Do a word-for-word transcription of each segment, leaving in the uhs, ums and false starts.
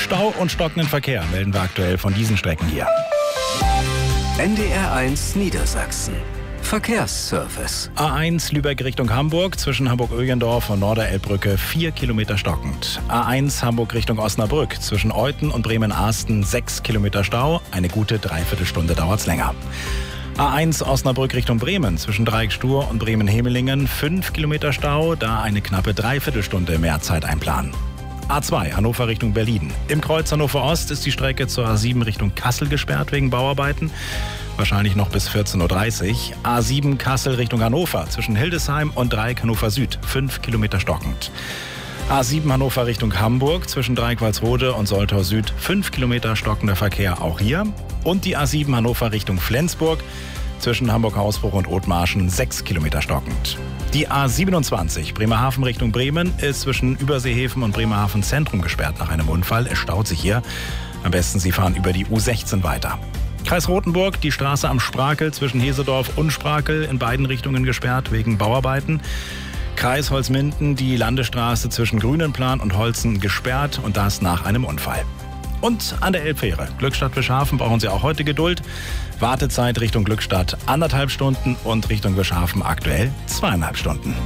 Stau und stockenden Verkehr melden wir aktuell von diesen Strecken hier. N D R eins Niedersachsen. Verkehrsservice. A eins Lübeck Richtung Hamburg, zwischen Hamburg-Öhlendorf und Norderelbbrücke vier Kilometer stockend. A eins Hamburg Richtung Osnabrück, zwischen Euthen und Bremen-Ahsten sechs Kilometer Stau. Eine gute Dreiviertelstunde dauert's länger. A eins Osnabrück Richtung Bremen, zwischen Dreieck-Stur und Bremen-Hemelingen fünf Kilometer Stau, da eine knappe Dreiviertelstunde mehr Zeit einplanen. A zwei Hannover Richtung Berlin. Im Kreuz Hannover Ost ist die Strecke zur A sieben Richtung Kassel gesperrt wegen Bauarbeiten. Wahrscheinlich noch bis vierzehn Uhr dreißig. A sieben Kassel Richtung Hannover, zwischen Hildesheim und Dreieck Hannover Süd, fünf Kilometer stockend. A sieben Hannover Richtung Hamburg, zwischen Dreieck Walsrode und Soltau Süd, fünf Kilometer stockender Verkehr auch hier. Und die A sieben Hannover Richtung Flensburg, zwischen Hamburg-Hausbruch und Othmarschen, sechs Kilometer stockend. Die A siebenundzwanzig Bremerhaven Richtung Bremen ist zwischen Überseehäfen und Bremerhaven Zentrum gesperrt nach einem Unfall. Es staut sich hier. Am besten Sie fahren über die U sechzehn weiter. Kreis Rothenburg, die Straße am Sprakel zwischen Hesedorf und Sprakel in beiden Richtungen gesperrt wegen Bauarbeiten. Kreis Holzminden, die Landesstraße zwischen Grünenplan und Holzen gesperrt und das nach einem Unfall. Und an der Elbfähre Glückstadt-Wischhafen brauchen Sie auch heute Geduld. Wartezeit Richtung Glückstadt anderthalb Stunden und Richtung Wischhafen aktuell zweieinhalb Stunden.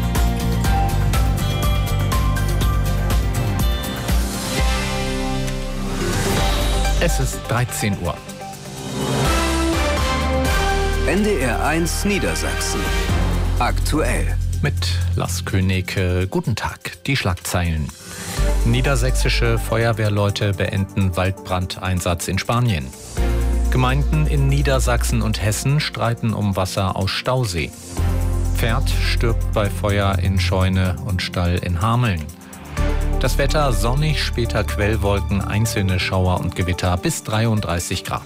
Es ist dreizehn Uhr. N D R eins Niedersachsen. Aktuell. Mit Lars König. Guten Tag. Die Schlagzeilen. Niedersächsische Feuerwehrleute beenden Waldbrandeinsatz in Spanien. Gemeinden in Niedersachsen und Hessen streiten um Wasser aus Stausee. Pferd stirbt bei Feuer in Scheune und Stall in Hameln. Das Wetter sonnig, später Quellwolken, einzelne Schauer und Gewitter bis dreiunddreißig Grad.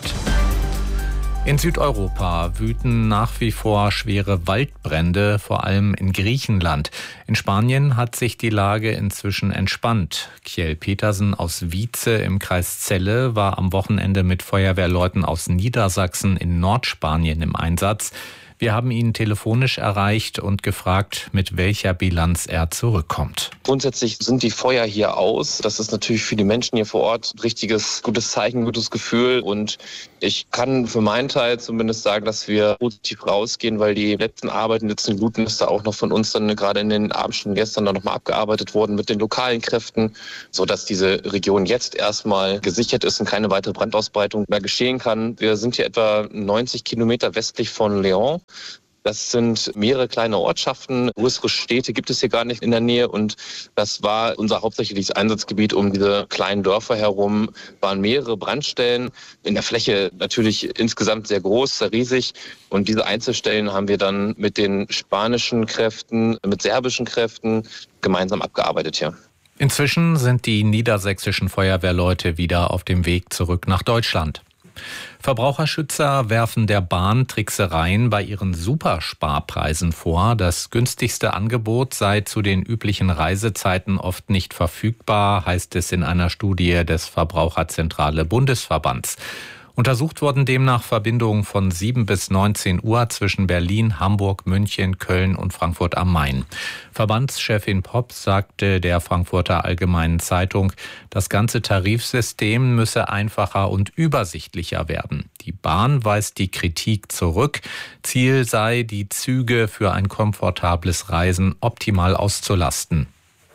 In Südeuropa wüten nach wie vor schwere Waldbrände, vor allem in Griechenland. In Spanien hat sich die Lage inzwischen entspannt. Kjell Petersen aus Wietze im Kreis Celle war am Wochenende mit Feuerwehrleuten aus Niedersachsen in Nordspanien im Einsatz. Wir haben ihn telefonisch erreicht und gefragt, mit welcher Bilanz er zurückkommt. Grundsätzlich sind die Feuer hier aus. Das ist natürlich für die Menschen hier vor Ort ein richtiges, gutes Zeichen, gutes Gefühl. Und ich kann für meinen Teil zumindest sagen, dass wir positiv rausgehen, weil die letzten Arbeiten, die letzten Gluten ist da auch noch von uns dann gerade in den Abendstunden gestern dann nochmal abgearbeitet worden mit den lokalen Kräften, sodass diese Region jetzt erstmal gesichert ist und keine weitere Brandausbreitung mehr geschehen kann. Wir sind hier etwa neunzig Kilometer westlich von León. Das sind mehrere kleine Ortschaften. Größere Städte gibt es hier gar nicht in der Nähe. Und das war unser hauptsächliches Einsatzgebiet um diese kleinen Dörfer herum. Waren mehrere Brandstellen. In der Fläche natürlich insgesamt sehr groß, sehr riesig. Und diese Einzelstellen haben wir dann mit den spanischen Kräften, mit serbischen Kräften gemeinsam abgearbeitet hier. Inzwischen sind die niedersächsischen Feuerwehrleute wieder auf dem Weg zurück nach Deutschland. Verbraucherschützer werfen der Bahn Tricksereien bei ihren Supersparpreisen vor. Das günstigste Angebot sei zu den üblichen Reisezeiten oft nicht verfügbar, heißt es in einer Studie des Verbraucherzentrale Bundesverbands. Untersucht wurden demnach Verbindungen von sieben bis neunzehn Uhr zwischen Berlin, Hamburg, München, Köln und Frankfurt am Main. Verbandschefin Popp sagte der Frankfurter Allgemeinen Zeitung, das ganze Tarifsystem müsse einfacher und übersichtlicher werden. Die Bahn weist die Kritik zurück. Ziel sei, die Züge für ein komfortables Reisen optimal auszulasten.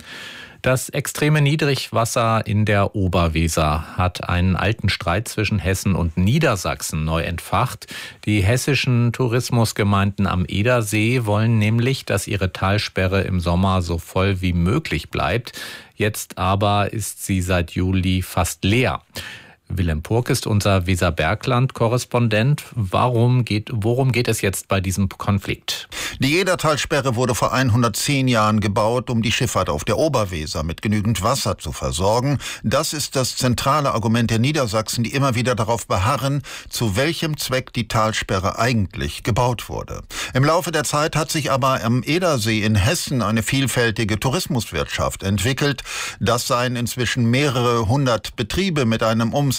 Das extreme Niedrigwasser in der Oberweser hat einen alten Streit zwischen Hessen und Niedersachsen neu entfacht. Die hessischen Tourismusgemeinden am Edersee wollen nämlich, dass ihre Talsperre im Sommer so voll wie möglich bleibt. Jetzt aber ist sie seit Juli fast leer. Willem Purk ist unser Weserbergland-Korrespondent. Warum geht, worum geht es jetzt bei diesem Konflikt? Die Edertalsperre wurde vor hundertzehn Jahren gebaut, um die Schifffahrt auf der Oberweser mit genügend Wasser zu versorgen. Das ist das zentrale Argument der Niedersachsen, die immer wieder darauf beharren, zu welchem Zweck die Talsperre eigentlich gebaut wurde. Im Laufe der Zeit hat sich aber am Edersee in Hessen eine vielfältige Tourismuswirtschaft entwickelt. Das seien inzwischen mehrere hundert Betriebe mit einem Umsatz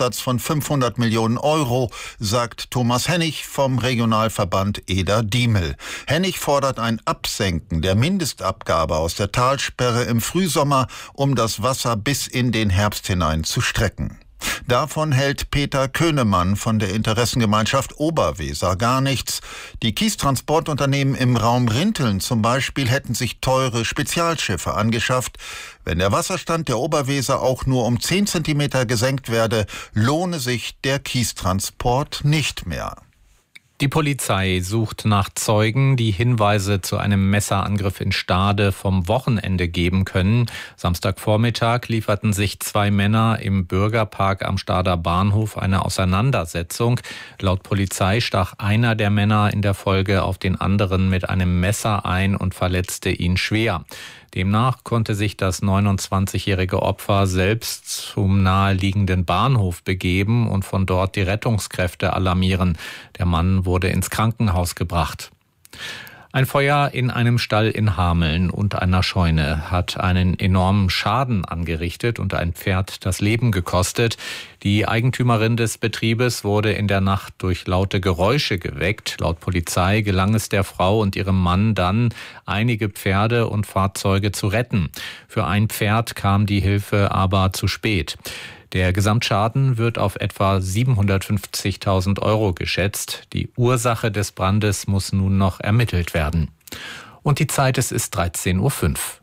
Umsatz von fünfhundert Millionen Euro, sagt Thomas Hennig vom Regionalverband Eder-Diemel. Hennig fordert ein Absenken der Mindestabgabe aus der Talsperre im Frühsommer, um das Wasser bis in den Herbst hinein zu strecken. Davon hält Peter Könemann von der Interessengemeinschaft Oberweser gar nichts. Die Kiestransportunternehmen im Raum Rinteln zum Beispiel hätten sich teure Spezialschiffe angeschafft. Wenn der Wasserstand der Oberweser auch nur um zehn Zentimeter gesenkt werde, lohne sich der Kiestransport nicht mehr. Die Polizei sucht nach Zeugen, die Hinweise zu einem Messerangriff in Stade vom Wochenende geben können. Samstagvormittag lieferten sich zwei Männer im Bürgerpark am Stader Bahnhof eine Auseinandersetzung. Laut Polizei stach einer der Männer in der Folge auf den anderen mit einem Messer ein und verletzte ihn schwer. Demnach konnte sich das neunundzwanzigjährige Opfer selbst zum naheliegenden Bahnhof begeben und von dort die Rettungskräfte alarmieren. Der Mann wurde ins Krankenhaus gebracht. Ein Feuer in einem Stall in Hameln und einer Scheune hat einen enormen Schaden angerichtet und ein Pferd das Leben gekostet. Die Eigentümerin des Betriebes wurde in der Nacht durch laute Geräusche geweckt. Laut Polizei gelang es der Frau und ihrem Mann dann, einige Pferde und Fahrzeuge zu retten. Für ein Pferd kam die Hilfe aber zu spät. Der Gesamtschaden wird auf etwa siebenhundertfünfzigtausend Euro geschätzt. Die Ursache des Brandes muss nun noch ermittelt werden. Und die Zeit, es ist dreizehn Uhr fünf.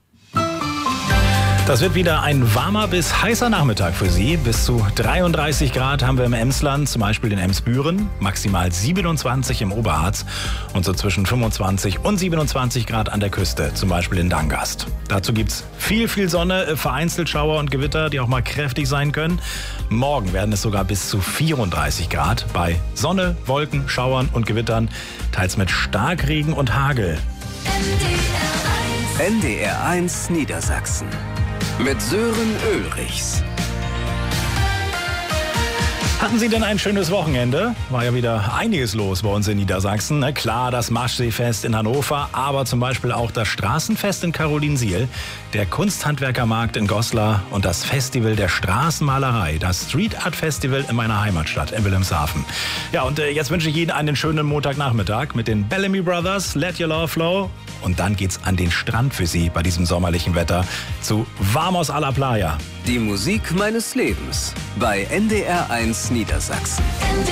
Das wird wieder ein warmer bis heißer Nachmittag für Sie. Bis zu dreiunddreißig Grad haben wir im Emsland, zum Beispiel in Emsbüren, maximal siebenundzwanzig im Oberharz und so zwischen fünfundzwanzig und siebenundzwanzig Grad an der Küste, zum Beispiel in Dangast. Dazu gibt's viel, viel Sonne, vereinzelt Schauer und Gewitter, die auch mal kräftig sein können. Morgen werden es sogar bis zu vierunddreißig Grad bei Sonne, Wolken, Schauern und Gewittern, teils mit Starkregen und Hagel. N D R eins Niedersachsen mit Sören Ulrichs. Hatten Sie denn ein schönes Wochenende? War ja wieder einiges los bei uns in Niedersachsen. Ne? Klar, das Maschseefest in Hannover, aber zum Beispiel auch das Straßenfest in Karolinsiel, der Kunsthandwerkermarkt in Goslar und das Festival der Straßenmalerei, das Street Art Festival in meiner Heimatstadt in Wilhelmshaven. Ja, und äh, jetzt wünsche ich Ihnen einen schönen Montagnachmittag mit den Bellamy Brothers, Let Your Love Flow. Und dann geht's an den Strand für Sie bei diesem sommerlichen Wetter zu Vamos a la Playa. Die Musik meines Lebens bei N D R eins Niedersachsen.